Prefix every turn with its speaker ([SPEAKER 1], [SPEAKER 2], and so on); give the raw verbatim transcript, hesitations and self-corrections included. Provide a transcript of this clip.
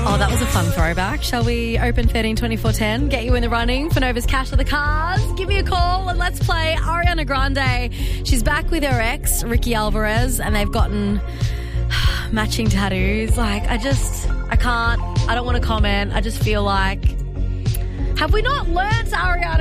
[SPEAKER 1] Oh, that was a fun throwback. Shall we open thirteen twenty-four ten? Get you in the running for Nova's Cash of the Cars? Give me a call and let's play Ariana Grande. She's back with her ex, Ricky Alvarez, and they've gotten matching tattoos. Like, I just, I can't, I don't want to comment. I just feel like, have we not learnt Ariana